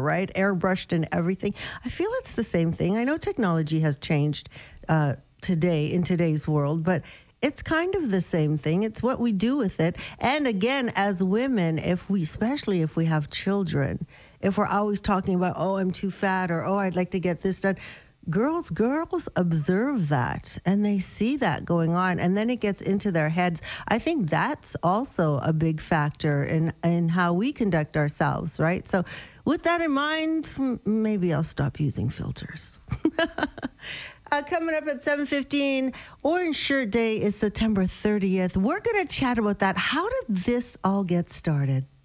right? Airbrushed and everything. I feel it's the same thing. I know technology has changed today in today's world, but it's kind of the same thing. It's what we do with it. And again, as women, especially if we have children, if we're always talking about, oh, I'm too fat, or oh, I'd like to get this done. Girls observe that and they see that going on, and then it gets into their heads. I think that's also a big factor in how we conduct ourselves, right? So with that in mind, maybe I'll stop using filters. Coming up at 7:15, Orange Shirt Day is September 30th. We're going to chat about that. How did this all get started?